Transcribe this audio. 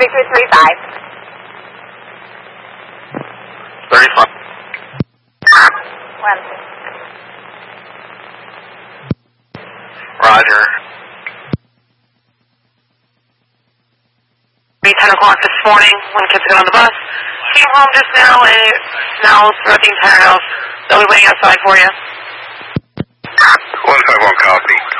Victor 35. 35. Wednesday. Roger. 10 o'clock this morning when kids got on the bus. Came home just now and it smells throughout the entire house. They'll be waiting outside for you. 151 copy.